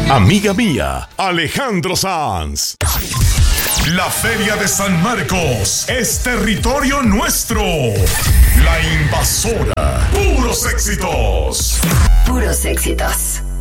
Amiga mía, Alejandro Sanz. La Feria de San Marcos es territorio nuestro. La Invasora. Puros éxitos. Puros éxitos.